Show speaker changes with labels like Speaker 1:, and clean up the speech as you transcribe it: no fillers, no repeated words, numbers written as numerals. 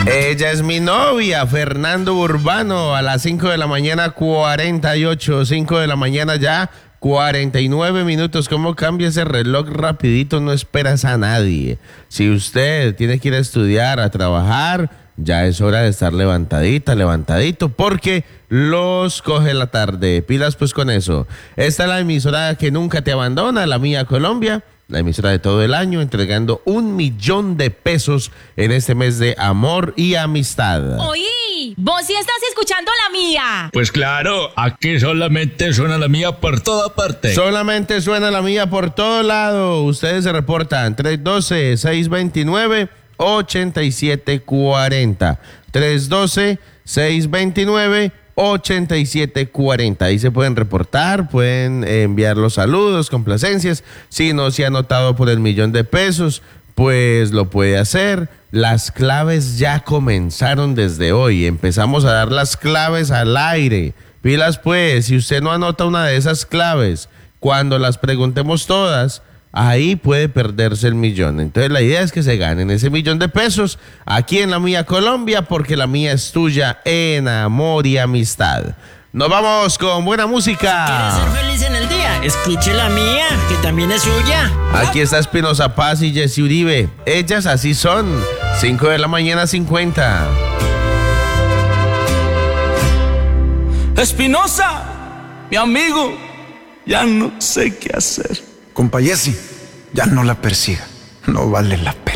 Speaker 1: Ella es mi novia, Fernando Urbano, a las 5 de la mañana 48, 5 de la mañana ya 49 minutos. ¿Cómo cambia ese reloj rapidito? No esperas a nadie. Si usted tiene que ir a estudiar, a trabajar, ya es hora de estar levantadita, levantadito, porque los coge la tarde. Pilas pues con eso. Esta es la emisora que nunca te abandona, la mía Colombia. La emisora de todo el año, entregando 1 millón de pesos en este mes de amor y amistad.
Speaker 2: Oí, vos sí estás escuchando la mía.
Speaker 3: Pues claro, aquí solamente suena la mía por toda parte.
Speaker 1: Solamente suena la mía por todo lado. Ustedes se reportan 312-629-8740. 312-629-8740. Ahí se pueden reportar, pueden enviar los saludos, complacencias. Si no se ha anotado por el 1 millón de pesos, pues lo puede hacer. Las claves ya comenzaron desde hoy. Empezamos a dar las claves al aire. Pilas pues, si usted no anota una de esas claves, cuando las preguntemos todas, ahí puede perderse el 1 millón. Entonces la idea es que se ganen ese 1 millón de pesos aquí en la mía Colombia, porque la mía es tuya en amor y amistad. Nos vamos con buena música.
Speaker 4: ¿Quieres ser feliz en el día? Escuche la mía, que también es suya.
Speaker 1: Aquí está Espinosa Paz y Jessy Uribe. Ellas así son. 5 de la mañana 50.
Speaker 5: Espinosa, mi amigo, ya no sé qué hacer.
Speaker 6: Compa Jessy, ya no la persiga, no vale la pena.